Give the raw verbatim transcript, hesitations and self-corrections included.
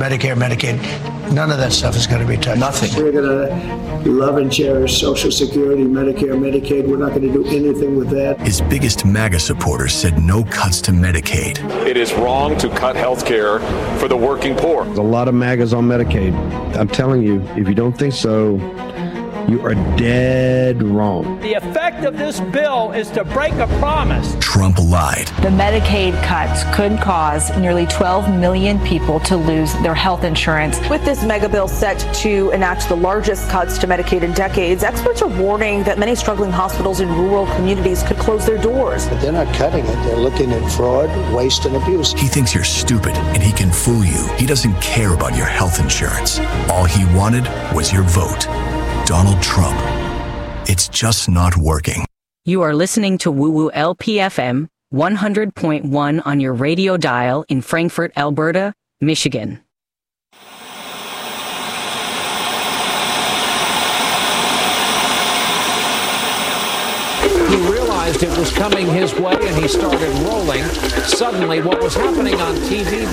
Medicare, Medicaid, none of that stuff is going to be touched. Nothing. We're going to love and cherish Social Security, Medicare, Medicaid. We're not going to do anything with that. His biggest MAGA supporters said no cuts to Medicaid. It is wrong to cut health care for the working poor. There's a lot of MAGAs on Medicaid. I'm telling you, if you don't think so, you are dead wrong. The effect of this bill is to break a promise. Trump lied. The Medicaid cuts could cause nearly twelve million people to lose their health insurance. With this mega bill set to enact the largest cuts to Medicaid in decades, experts are warning that many struggling hospitals in rural communities could close their doors. But they're not cutting it. They're looking at fraud, waste, and abuse. He thinks you're stupid and he can fool you. He doesn't care about your health insurance. All he wanted was your vote. Donald Trump. It's just not working. You are listening to Woo Woo L P F M one hundred point one on your radio dial in Frankfort, Alberta, Michigan. He realized it was coming his way and he started rolling. Suddenly, what was happening on T V